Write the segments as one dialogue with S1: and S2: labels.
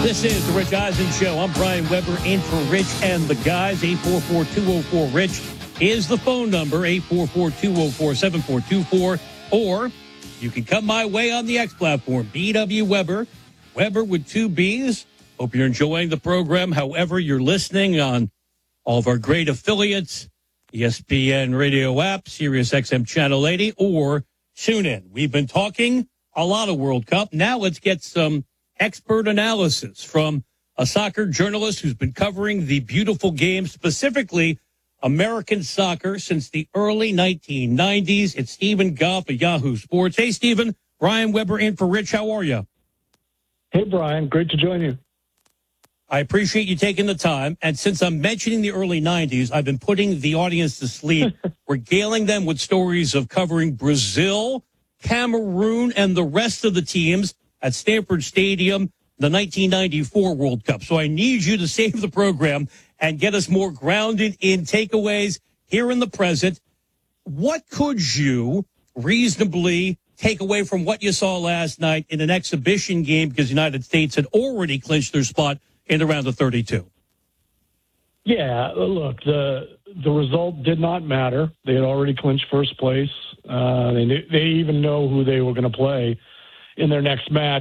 S1: This is the Rich Eisen Show. I'm Brian Weber in for Rich and the guys. 844-204-RICH is the phone number, 844-204-7424. Or you can come my way on the X platform, BW Weber, Weber with two B's. Hope you're enjoying the program. However, you're listening on all of our great affiliates, ESPN radio app, Sirius XM Channel 80, or TuneIn. We've been talking a lot of World Cup. Now let's get some expert analysis from a soccer journalist who's been covering the beautiful game, specifically American soccer, since the early 1990s. It's Stephen Goff of Yahoo Sports. Hey, Stephen. Brian Weber in for Rich. How are you?
S2: Hey, Brian. Great to join you.
S1: I appreciate you taking the time. And since I'm mentioning the early 90s, I've been putting the audience to sleep, regaling them with stories of covering Brazil, Cameroon, and the rest of the teams at Stanford Stadium, the 1994 World Cup. So I need you to save the program and get us more grounded in takeaways here in the present. What could you reasonably take away from what you saw last night in an exhibition game, because the United States had already clinched their spot in the round of 32?
S2: Yeah, look, the result did not matter. They had already clinched first place. They even know who they were going to play in their next match.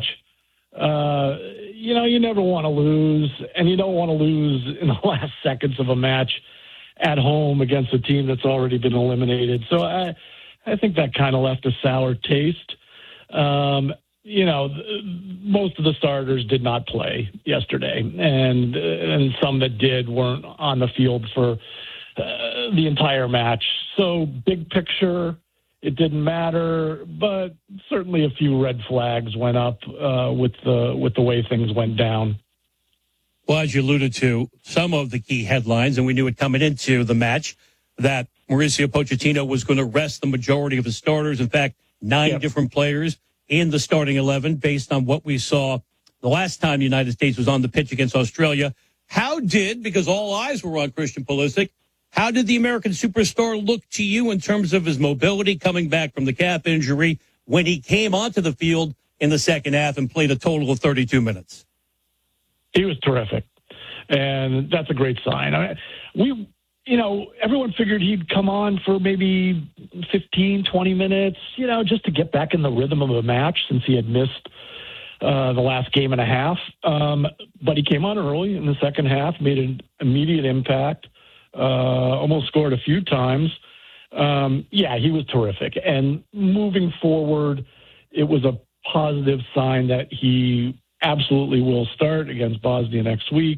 S2: You never want to lose, and you don't want to lose in the last seconds of a match at home against a team that's already been eliminated. So I think that kind of left a sour taste. Most of the starters did not play yesterday, and some that did weren't on the field for the entire match. So big picture, it didn't matter, but certainly a few red flags went up with the way things went down.
S1: Well, as you alluded to, some of the key headlines, and we knew it coming into the match, that Mauricio Pochettino was going to rest the majority of his starters. In fact, 9 different players in the starting 11 based on what we saw the last time the United States was on the pitch against Australia. Because all eyes were on Christian Pulisic, how did the American superstar look to you in terms of his mobility coming back from the calf injury when he came onto the field in the second half and played a total of 32 minutes?
S2: He was terrific, and that's a great sign. Everyone figured he'd come on for maybe 15, 20 minutes, just to get back in the rhythm of a match since he had missed the last game and a half. But he came on early in the second half, made an immediate impact. Almost scored a few times. He was terrific. And moving forward, it was a positive sign that he absolutely will start against Bosnia next week.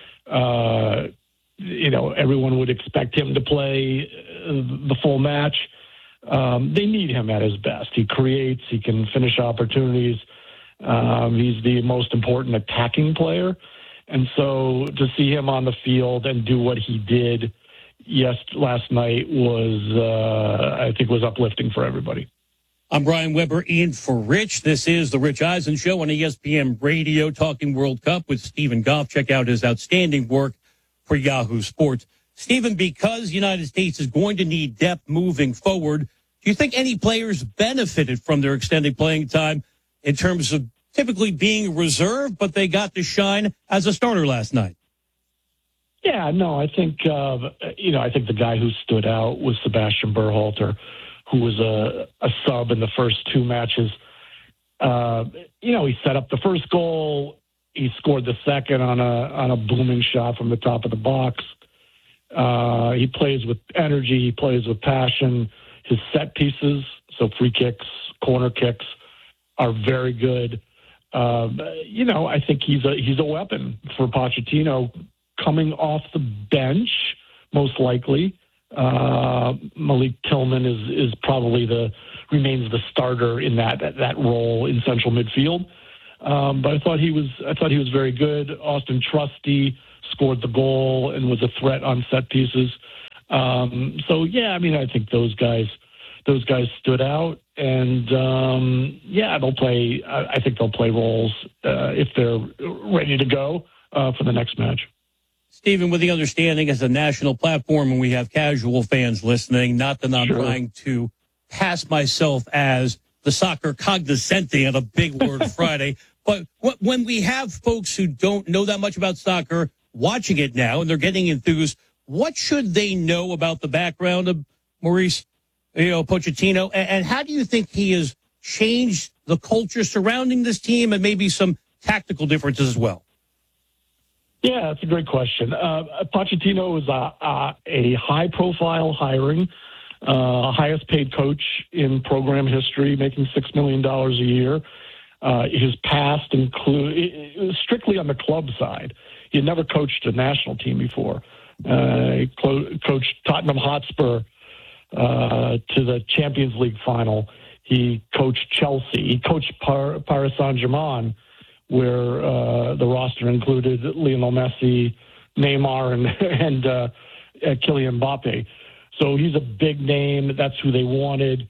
S2: Everyone would expect him to play the full match. They need him at his best. He creates, he can finish opportunities. He's the most important attacking player. And so to see him on the field and do what he did last night was uplifting for everybody.
S1: I'm Brian Weber in for Rich. This is the Rich Eisen Show on ESPN Radio, talking World Cup with Stephen Goff. Check out his outstanding work for Yahoo Sports. Stephen, because the United States is going to need depth moving forward, do you think any players benefited from their extended playing time in terms of typically being reserved, but they got to shine as a starter last night?
S2: Yeah, no, I think the guy who stood out was Sebastian Berhalter, who was a sub in the first 2 matches. He set up the first goal. He scored the second on a booming shot from the top of the box. He plays with energy. He plays with passion. His set pieces, so free kicks, corner kicks, are very good. I think he's a weapon for Pochettino coming off the bench, most likely. Malik Tillman is probably remains the starter in that role in central midfield. But I thought he was very good. Austin Trusty scored the goal and was a threat on set pieces. I think those guys stood out, and they'll play. I think they'll play roles if they're ready to go for the next match.
S1: Stephen, with the understanding as a national platform, and we have casual fans listening, not that I'm trying to pass myself as the soccer cognoscente on a big word Friday, But when we have folks who don't know that much about soccer watching it now and they're getting enthused, what should they know about the background of Maurice, Pochettino? And how do you think he has changed the culture surrounding this team and maybe some tactical differences as well?
S2: Yeah, that's a great question. Pochettino is a high-profile hiring, highest-paid coach in program history, making $6 million a year. His past include strictly on the club side. He had never coached a national team before. He coached Tottenham Hotspur to the Champions League final. He coached Chelsea. He coached Paris Saint-Germain, where the roster included Lionel Messi, Neymar, and Kylian Mbappe. So he's a big name. That's who they wanted.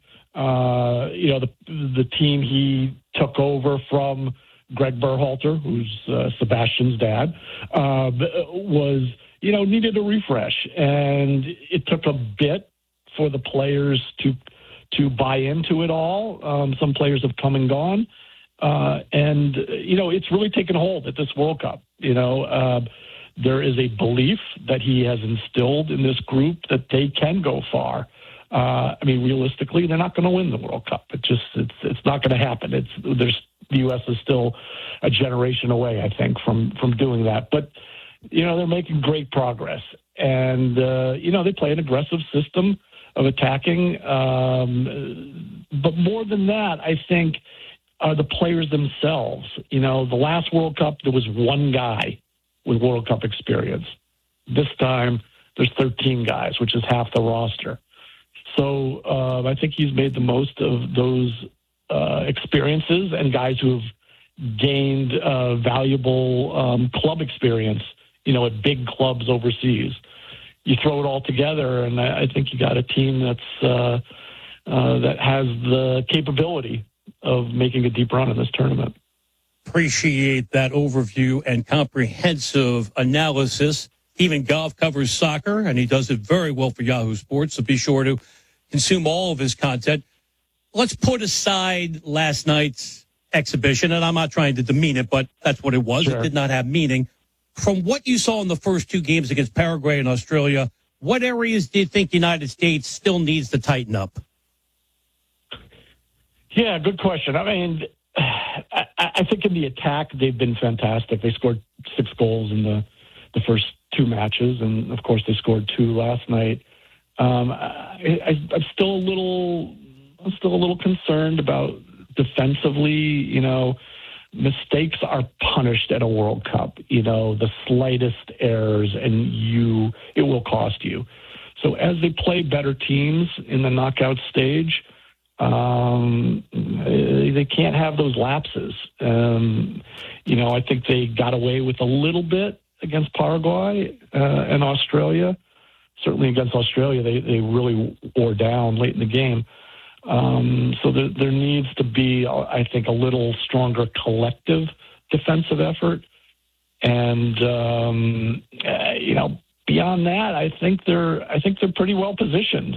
S2: The team he took over from Greg Berhalter, who's Sebastian's dad, was, needed a refresh. And it took a bit for the players to buy into it all. Some players have come and gone. It's really taken hold at this World Cup. There is a belief that he has instilled in this group that they can go far. Realistically, they're not going to win the World Cup. It's not going to happen. The U.S. is still a generation away, I think, from doing that. But, they're making great progress. And, they play an aggressive system of attacking. But more than that, I think, are the players themselves. The last World Cup, there was one guy with World Cup experience. This time, there's 13 guys, which is half the roster. So I think he's made the most of those experiences and guys who have gained valuable club experience, at big clubs overseas. You throw it all together, and I think you got a team that has the capability of making a deep run in this tournament.
S1: Appreciate that overview and comprehensive analysis. Stephen Goff covers soccer, and he does it very well for Yahoo Sports, so be sure to consume all of his content. Let's put aside last night's exhibition, and I'm not trying to demean it, but that's what it was. Sure. It did not have meaning. From what you saw in the first two games against Paraguay and Australia, what areas do you think the United States still needs to tighten up?
S2: Yeah, good question. I think in the attack, they've been fantastic. They scored 6 goals in the first 2 matches, and, of course, they scored 2 last night. I'm still a little concerned about defensively. Mistakes are punished at a World Cup. The slightest errors, and it will cost you. So as they play better teams in the knockout stage, they can't have those lapses. I think they got away with a little bit against Paraguay and Australia. Certainly against Australia, they really wore down late in the game. So there needs to be, I think, a little stronger collective defensive effort. And, beyond that, I think they're pretty well positioned.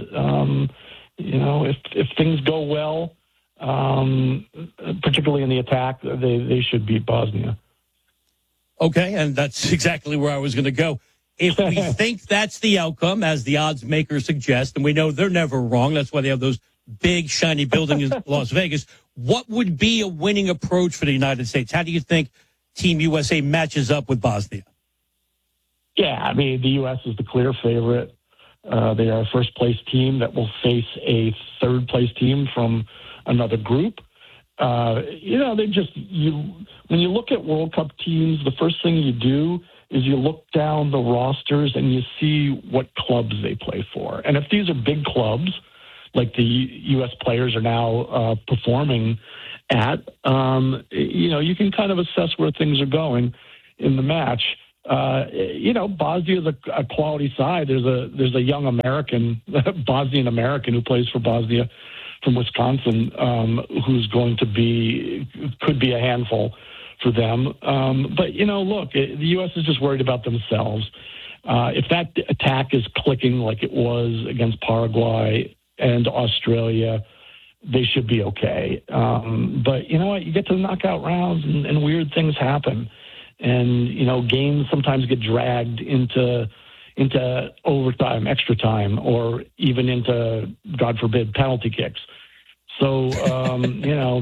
S2: If things go well, particularly in the attack, they should beat Bosnia.
S1: Okay, and that's exactly where I was going to go. If we think that's the outcome, as the odds makers suggest, and we know they're never wrong, that's why they have those big, shiny buildings in Las Vegas, what would be a winning approach for the United States? How do you think Team USA matches up with Bosnia? Yeah,
S2: the U.S. is the clear favorite. They are a first-place team that will face a third-place team from another group. When you look at World Cup teams, the first thing you do is you look down the rosters and you see what clubs they play for. And if these are big clubs, like the U.S. players are now performing at, you can kind of assess where things are going in the match. Bosnia is a quality side. There's a young American, Bosnian American, who plays for Bosnia from Wisconsin, who's could be a handful for them. But look, the U.S. is just worried about themselves. If that attack is clicking like it was against Paraguay and Australia, they should be okay. But you know what? You get to the knockout rounds and weird things happen. And, you know, games sometimes get dragged into overtime, extra time, or even into, God forbid, penalty kicks. So, you know,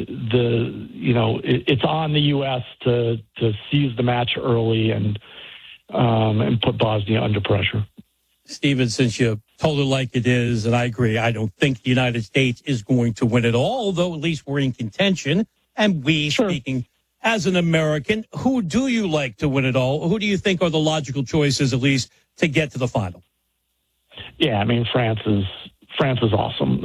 S2: it's on the U.S. to seize the match early and put Bosnia under pressure.
S1: Stephen, since you told it like it is, and I agree, I don't think the United States is going to win it all, although at least we're in contention. And
S2: Sure.
S1: Speaking as an American, who do you like to win it all? Who do you think are the logical choices, at least, to get to the final?
S2: Yeah, I mean, France is awesome.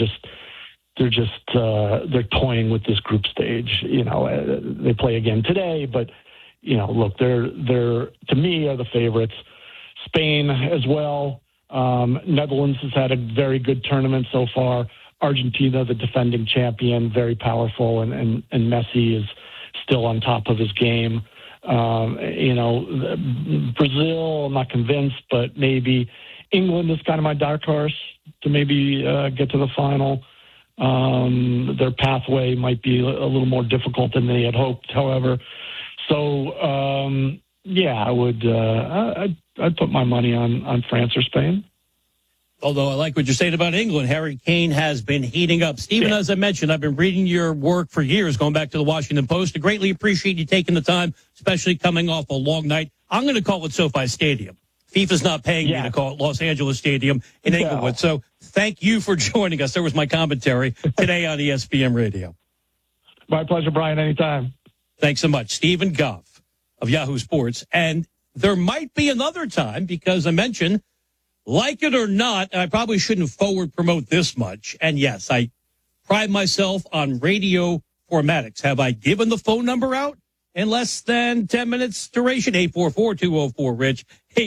S2: They're toying with this group stage. You know, they play again today, but you know, look, they're to me are the favorites. Spain as well. Netherlands has had a very good tournament so far. Argentina, the defending champion, very powerful, and Messi is still on top of his game. You know, Brazil, I'm not convinced, but maybe England is kind of my dark horse to maybe get to the final. Their pathway might be a little more difficult than they had hoped, however. So, yeah, I would. I'd put my money on France or Spain.
S1: Although I like what you're saying about England, Harry Kane has been heating up. Stephen, as I mentioned, I've been reading your work for years, going back to the Washington Post. I greatly appreciate you taking the time, especially coming off a long night. I'm going to call it SoFi Stadium. FIFA's not paying me to call it Los Angeles Stadium in Inglewood. So thank you for joining us. There was my commentary today on ESPN Radio.
S2: My pleasure, Brian. Anytime.
S1: Thanks so much. Stephen Goff of Yahoo Sports. And there might be another time, because I mentioned, like it or not, and I probably shouldn't forward promote this much. And yes, I pride myself on radio formatics. Have I given the phone number out in less than 10 minutes duration? 844-204-RICH,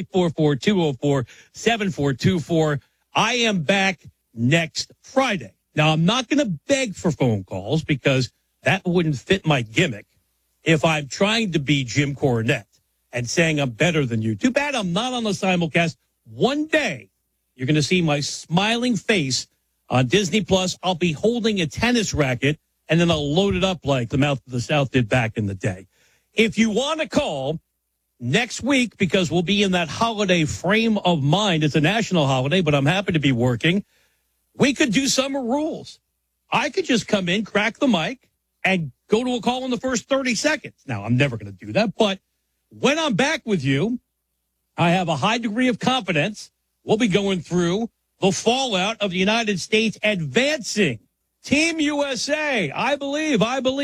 S1: 844-204-7424. I am back next Friday. Now, I'm not going to beg for phone calls because that wouldn't fit my gimmick if I'm trying to be Jim Cornette and saying I'm better than you. Too bad I'm not on the simulcast. One day, you're going to see my smiling face on Disney Plus. I'll be holding a tennis racket, and then I'll load it up like the Mouth of the South did back in the day. If you want to call next week, because we'll be in that holiday frame of mind, it's a national holiday, but I'm happy to be working, we could do summer rules. I could just come in, crack the mic, and go to a call in the first 30 seconds. Now, I'm never going to do that, but when I'm back with you, I have a high degree of confidence we'll be going through the fallout of the United States advancing Team USA, I believe,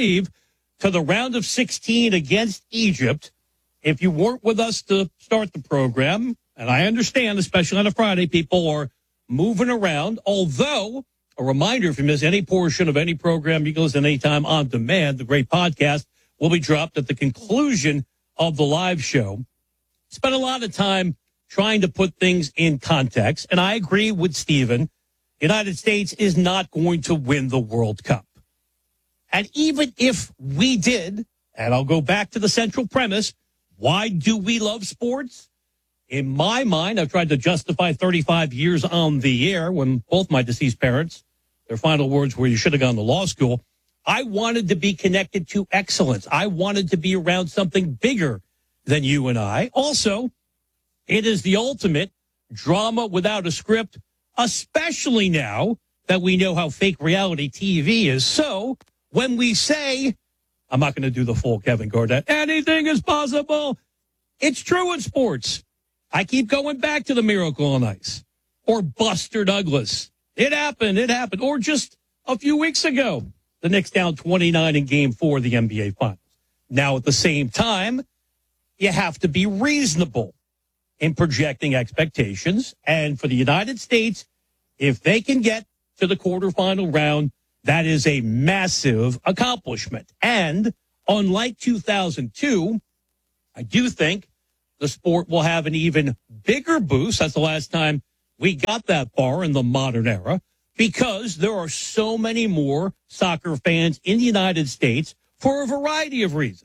S1: to the round of 16 against Egypt. If you weren't with us to start the program, and I understand, especially on a Friday, people are moving around, although a reminder, if you miss any portion of any program, you can listen anytime on demand. The great podcast will be dropped at the conclusion of the live show. Spent a lot of time trying to put things in context, and I agree with Stephen. The United States is not going to win the World Cup. And even if we did, and I'll go back to the central premise, why do we love sports? In my mind, I've tried to justify 35 years on the air when both my deceased parents, their final words were, you should have gone to law school. I wanted to be connected to excellence. I wanted to be around something bigger than you and I. Also, it is the ultimate drama without a script, especially now that we know how fake reality TV is. So when we say, I'm not going to do the full Kevin Garnett, anything is possible, it's true in sports. I keep going back to the Miracle on Ice or Buster Douglas. It happened. Or just a few weeks ago, the Knicks down 29 in Game 4 of the NBA Finals. Now, at the same time, you have to be reasonable in projecting expectations. And for the United States, if they can get to the quarterfinal round, that is a massive accomplishment. And unlike 2002, I do think the sport will have an even bigger boost. That's the last time we got that far in the modern era, because there are so many more soccer fans in the United States for a variety of reasons.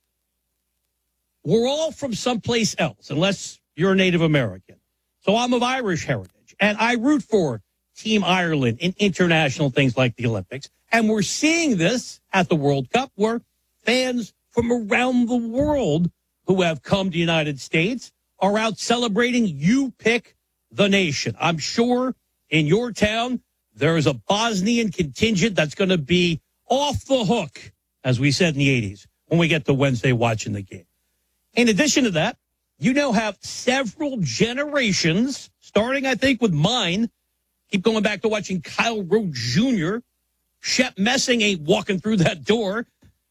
S1: We're all from someplace else, unless you're a Native American. So I'm of Irish heritage, and I root for Team Ireland in international things like the Olympics. And we're seeing this at the World Cup where fans from around the world who have come to the United States are out celebrating You Pick the Nation. I'm sure in your town there is a Bosnian contingent that's going to be off the hook, as we said in the 80s, when we get to Wednesday watching the game. In addition to that, you now have several generations, starting, I think, with mine. Keep going back to watching Kyle Rote Jr. Shep Messing ain't walking through that door.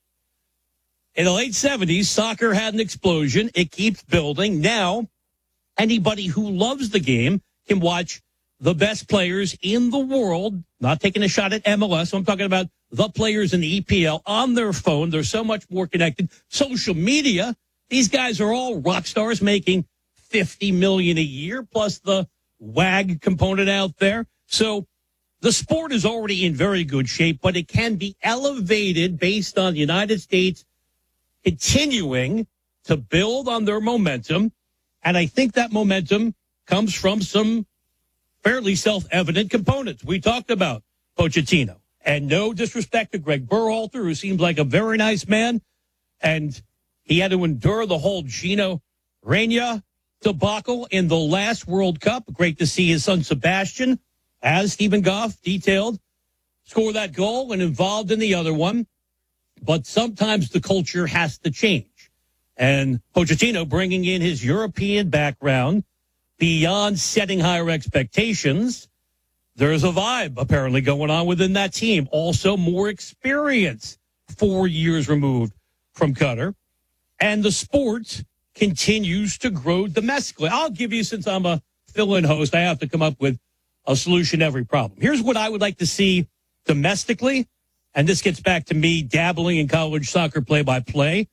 S1: In the late 70s, soccer had an explosion. It keeps building. Now, anybody who loves the game can watch the best players in the world, not taking a shot at MLS. I'm talking about the players in the EPL on their phone. They're so much more connected. Social media, these guys are all rock stars making $50 million a year, plus the WAG component out there. So the sport is already in very good shape, but it can be elevated based on the United States continuing to build on their momentum. And I think that momentum comes from some fairly self-evident components. We talked about Pochettino. And no disrespect to Greg Berhalter, who seems like a very nice man. And he had to endure the whole Gino Reyna debacle in the last World Cup. Great to see his son Sebastian, as Stephen Goff detailed, score that goal and involved in the other one. But sometimes the culture has to change. And Pochettino, bringing in his European background, beyond setting higher expectations, there's a vibe apparently going on within that team. Also more experience, 4 years removed from Qatar. And the sport continues to grow domestically. I'll give you, since I'm a fill-in host, I have to come up with a solution to every problem. Here's what I would like to see domestically, and this gets back to me dabbling in college soccer play-by-play.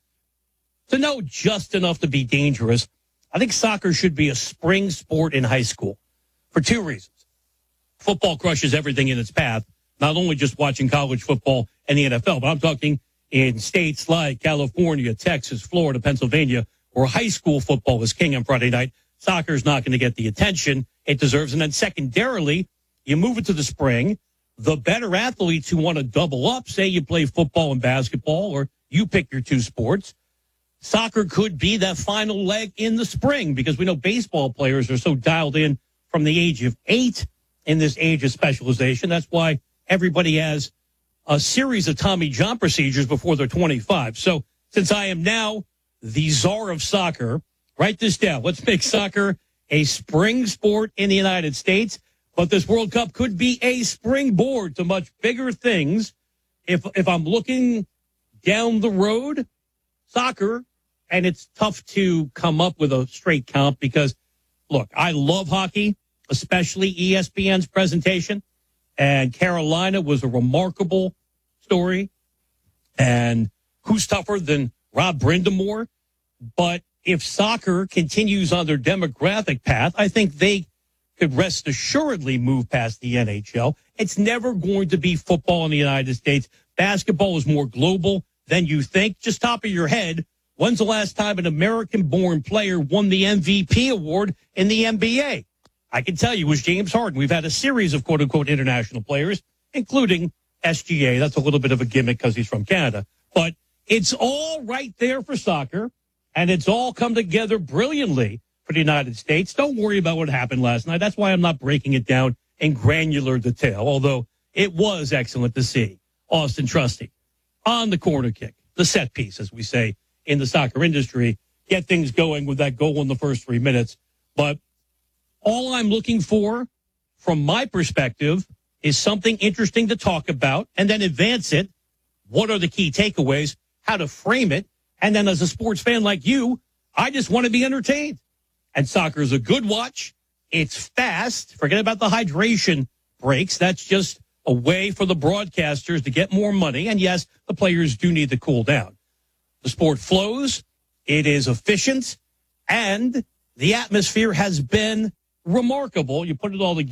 S1: To know just enough to be dangerous, I think soccer should be a spring sport in high school for two reasons. Football crushes everything in its path, not only just watching college football and the NFL, but I'm talking in states like California, Texas, Florida, Pennsylvania, where high school football is king on Friday night. Soccer is not going to get the attention it deserves. And then secondarily, you move it to the spring. The better athletes who want to double up, say you play football and basketball, or you pick your two sports, soccer could be that final leg in the spring, because we know baseball players are so dialed in from the age of 8 in this age of specialization. That's why everybody has a series of Tommy John procedures before they're 25. So since I am now the czar of soccer, write this down. Let's make soccer a spring sport in the United States. But this World Cup could be a springboard to much bigger things. If I'm looking down the road, soccer, and it's tough to come up with a straight count because, look, I love hockey, especially ESPN's presentation. And Carolina was a remarkable story. And who's tougher than Rob Brindamore? But if soccer continues on their demographic path, I think they could rest assuredly move past the NHL. It's never going to be football in the United States. Basketball is more global than you think. Just top of your head, when's the last time an American-born player won the MVP award in the NBA? I can tell you it was James Harden. We've had a series of quote-unquote international players, including SGA. That's a little bit of a gimmick because he's from Canada. But it's all right there for soccer, and it's all come together brilliantly for the United States. Don't worry about what happened last night. That's why I'm not breaking it down in granular detail, although it was excellent to see Austin Trusty on the corner kick, the set piece, as we say in the soccer industry, get things going with that goal in the first 3 minutes. But all I'm looking for, from my perspective, is something interesting to talk about and then advance it. What are the key takeaways? How to frame it? And then as a sports fan like you, I just want to be entertained. And soccer is a good watch. It's fast. Forget about the hydration breaks. That's just a way for the broadcasters to get more money. And yes, the players do need to cool down. The sport flows. It is efficient. And the atmosphere has been remarkable. You put it all together.